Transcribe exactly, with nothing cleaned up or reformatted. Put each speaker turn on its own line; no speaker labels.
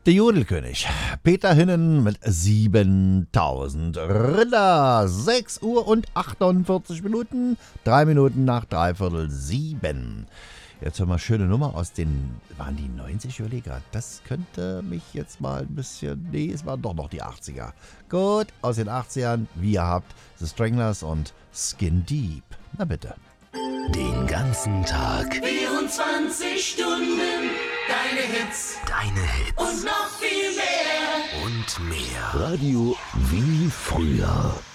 Der Jodelkönig, Peter Hinnen mit siebentausend Rinder, sechs Uhr und achtundvierzig Minuten, drei Minuten nach dreiviertel sieben. Jetzt haben wir eine schöne Nummer aus den, waren die neunzig, überlege, das könnte mich jetzt mal ein bisschen, nee, es waren doch noch die achtziger. Gut, aus den achtzigern, wie ihr habt, The Stranglers und Skin Deep. Na bitte.
Den ganzen Tag.
vierundzwanzig Stunden. Deine Hits.
Deine Hits.
Und noch viel mehr.
Und mehr. Radio wie früher.